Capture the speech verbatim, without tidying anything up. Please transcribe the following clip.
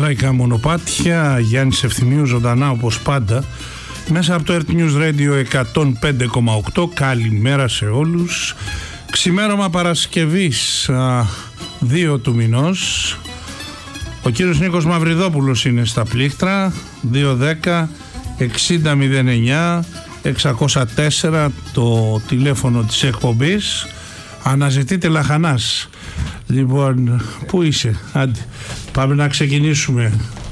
μοσάικα μονοπάτια, Γιάννης Ευθυμίου ζωντανά όπως πάντα μέσα από το Earth News Radio εκατόν πέντε κόμμα οκτώ. Καλημέρα σε όλους. Ξημέρωμα Παρασκευής δύο του μηνός. Ο κύριος Νίκος Μαυριδόπουλος είναι στα πλήκτρα. Δύο δέκα εξήντα μηδέν εννιά εξακόσια τέσσερα το τηλέφωνο της εκπομπής. Αναζητείτε λαχανάς. Λοιπόν, πού είσαι? Άντε, πάμε να ξεκινήσουμε.